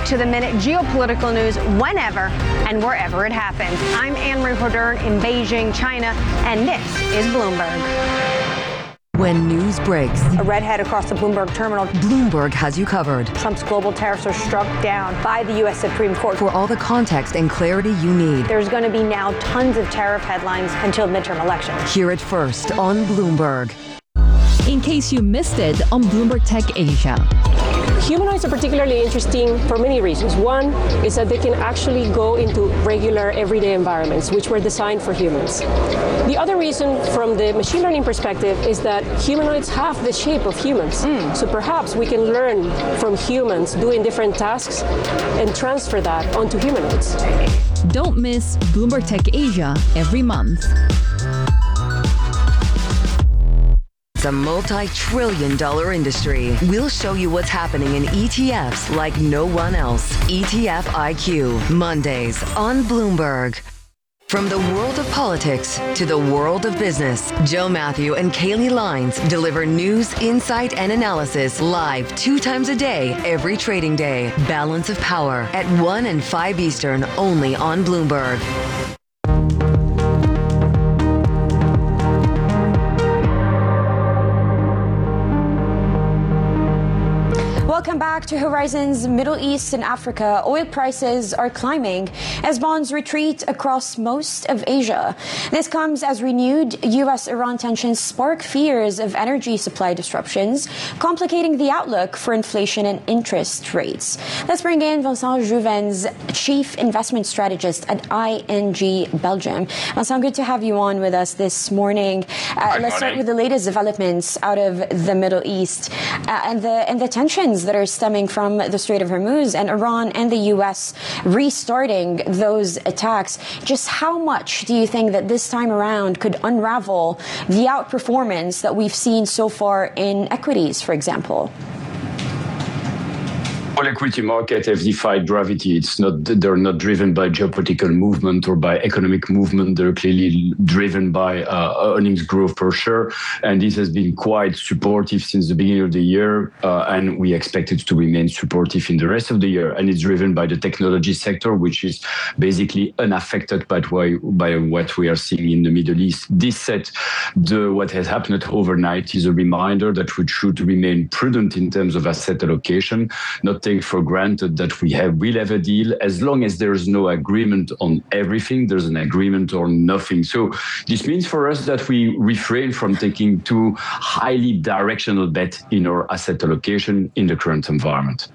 to the minute geopolitical news whenever and wherever it happens. I'm Anne-Marie Hodern in Beijing, China, and this is Bloomberg. When news breaks, A redhead across the Bloomberg terminal. Bloomberg has you covered. Trump's global tariffs are struck down by the U.S. Supreme Court. For all the context and clarity you need, There's going to be now tons of tariff headlines until midterm elections. hear it first on Bloomberg. In case you missed it on Bloomberg Tech Asia. Humanoids are particularly interesting for many reasons. One is that they can actually go into regular everyday environments, which were designed for humans. The other reason from the machine learning perspective is that humanoids have the shape of humans. So perhaps we can learn from humans doing different tasks and transfer that onto humanoids. Don't miss Bloomberg Tech Asia every month. It's a multi-trillion-dollar industry. We'll show you what's happening in ETFs like no one else. ETF IQ, Mondays on Bloomberg. From the world of politics to the world of business, Joe Matthew and Kaylee Lines deliver news, insight, and analysis live 2 times a day, every trading day. Balance of Power at 1 and 5 Eastern, only on Bloomberg. Welcome back to Horizons Middle East and Africa. Oil prices are climbing as bonds retreat across most of Asia. This comes as renewed U.S.-Iran tensions spark fears of energy supply disruptions, complicating the outlook for inflation and interest rates. Let's bring in Vincent Jouvens, Chief Investment Strategist at ING Belgium. Vincent, good to have you on with us this morning. Let's start with the latest developments out of the Middle East and the tensions that are stemming from the Strait of Hormuz and Iran and the U.S. restarting those attacks. Just how much do you think that this time around could unravel the outperformance that we've seen so far in equities, for example? All equity markets have defied gravity. They're not driven by geopolitical movement or by economic movement. They're clearly driven by earnings growth per share. And this has been quite supportive since the beginning of the year. And we expect it to remain supportive in the rest of the year. And it's driven by the technology sector, which is basically unaffected by what we are seeing in the Middle East. This said, what has happened overnight is a reminder that we should remain prudent in terms of asset allocation, not take for granted that we'll have a deal. As long as there is no agreement on everything, there's an agreement on nothing. So this means for us that we refrain from taking too highly directional bet in our asset allocation in the current environment.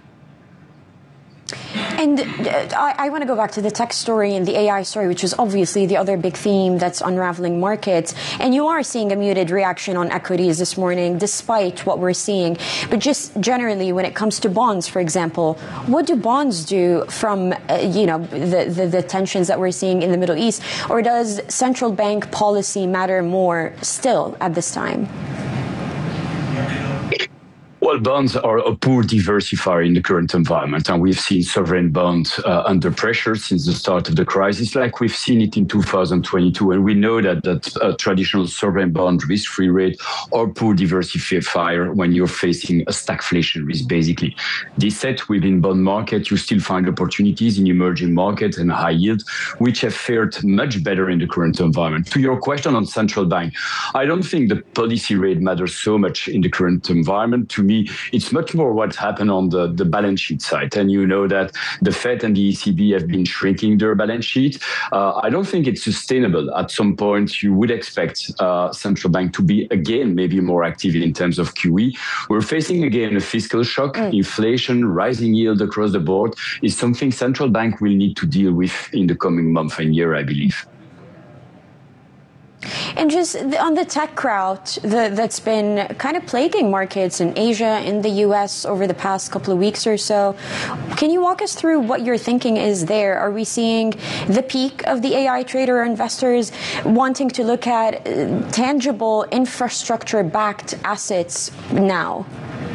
And I want to go back to the tech story and the AI story, which is obviously the other big theme that's unraveling markets. And you are seeing a muted reaction on equities this morning, despite what we're seeing. But just generally, when it comes to bonds, for example, what do bonds do from, the tensions that we're seeing in the Middle East? Or does central bank policy matter more still at this time? Well, bonds are a poor diversifier in the current environment, and we've seen sovereign bonds under pressure since the start of the crisis, like we've seen it in 2022. And we know that traditional sovereign bond risk-free rate are poor diversifier when you're facing a stagflation risk, basically. This said, within bond market, you still find opportunities in emerging markets and high yield, which have fared much better in the current environment. To your question on central bank, I don't think the policy rate matters so much in the current environment. To me, it's much more what happened on the balance sheet side. And you know that the Fed and the ECB have been shrinking their balance sheet. I don't think it's sustainable. At some point, you would expect central bank to be, again, maybe more active in terms of QE. We're facing, again, a fiscal shock. Inflation, rising yield across the board is something central bank will need to deal with in the coming month and year, I believe. And just on the tech crowd that's been kind of plaguing markets in Asia, in the U.S. over the past couple of weeks or so, can you walk us through what your thinking is there? Are we seeing the peak of the AI trader or investors wanting to look at tangible infrastructure-backed assets now?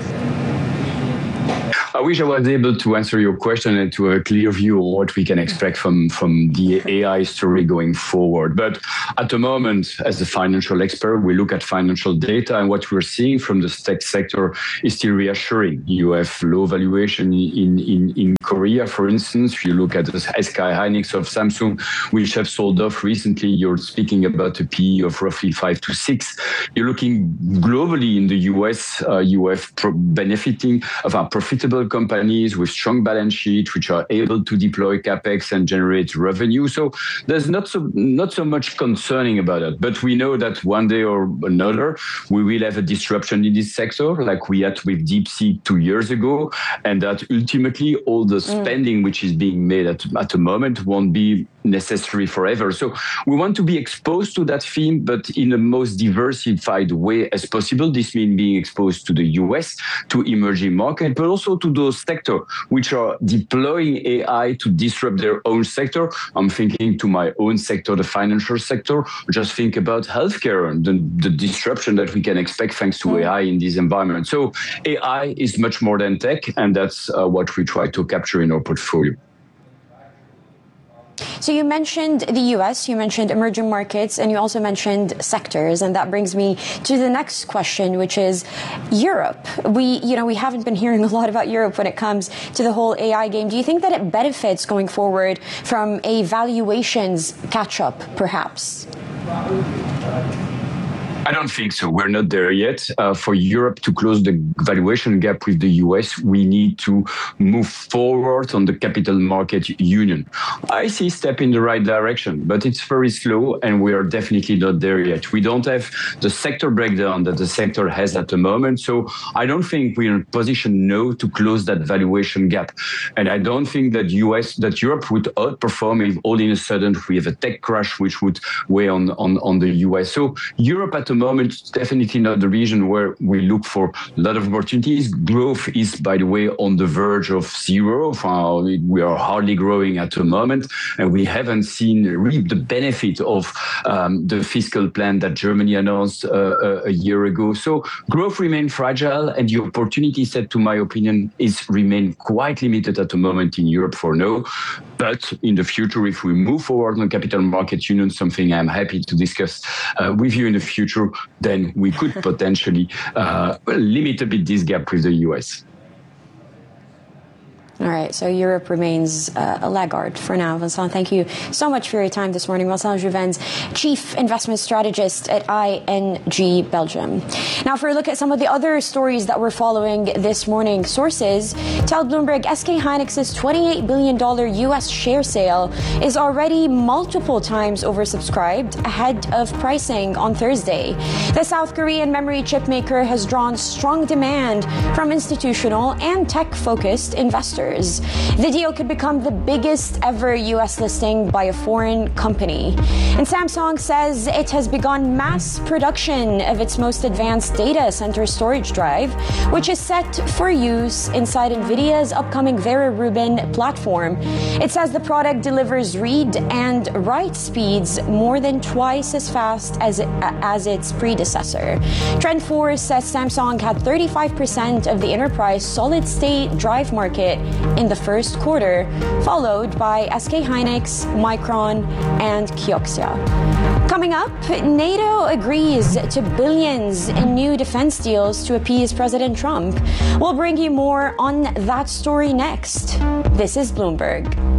I wish I was able to answer your question and to a clear view on what we can expect from the AI story going forward. But at the moment, as a financial expert, we look at financial data, and what we're seeing from the tech sector is still reassuring. You have low valuation in Korea, for instance. If you look at the SK Hynix of Samsung, which have sold off recently, you're speaking about a PE of roughly 5 to 6. You're looking globally in the US, you have benefiting of our profitable companies with strong balance sheet, which are able to deploy CapEx and generate revenue. So there's not so much concerning about it. But we know that one day or another, we will have a disruption in this sector, like we had with DeepSeek 2 years ago, and that ultimately all the spending which is being made at the moment won't be necessary forever. So we want to be exposed to that theme, but in the most diversified way as possible. This means being exposed to the US, to emerging markets, but also to those sectors which are deploying AI to disrupt their own sector. I'm thinking to my own sector, the financial sector. Just think about healthcare and the disruption that we can expect thanks to AI in this environment. So AI is much more than tech, and that's what we try to capture in our portfolio. So you mentioned the US, you mentioned emerging markets, and you also mentioned sectors. And that brings me to the next question, which is Europe. We haven't been hearing a lot about Europe when it comes to the whole AI game. Do you think that it benefits going forward from a valuations catch-up, perhaps? I don't think so. We're not there yet. For Europe to close the valuation gap with the US, we need to move forward on the capital market union. I see a step in the right direction, but it's very slow, and we are definitely not there yet. We don't have the sector breakdown that the sector has at the moment. So I don't think we're in a position now to close that valuation gap. And I don't think that Europe would outperform if all in a sudden we have a tech crash, which would weigh on the US. So Europe at the moment, it's definitely not the region where we look for a lot of opportunities. Growth is, by the way, on the verge of zero. We are hardly growing at the moment, and we haven't seen reap the benefit of the fiscal plan that Germany announced a year ago. So growth remains fragile, and the opportunity set, to my opinion, remain quite limited at the moment in Europe for now. But in the future, if we move forward on capital market union, something I'm happy to discuss with you in the future, then we could potentially limit a bit this gap with the US. All right, so Europe remains a laggard for now. Vincent, thank you so much for your time this morning. Vincent Jouvens, Chief Investment Strategist at ING Belgium. Now, for a look at some of the other stories that we're following this morning, sources tell Bloomberg SK Hynix's $28 billion U.S. share sale is already multiple times oversubscribed ahead of pricing on Thursday. The South Korean memory chip maker has drawn strong demand from institutional and tech-focused investors. The deal could become the biggest ever U.S. listing by a foreign company. And Samsung says it has begun mass production of its most advanced data center storage drive, which is set for use inside NVIDIA's upcoming Vera Rubin platform. It says the product delivers read and write speeds more than twice as fast as its predecessor. TrendForce says Samsung had 35% of the enterprise solid-state drive market in the first quarter, followed by SK Hynix, Micron, and Kioxia. Coming up, NATO agrees to billions in new defense deals to appease President Trump. We'll bring you more on that story next. This is Bloomberg.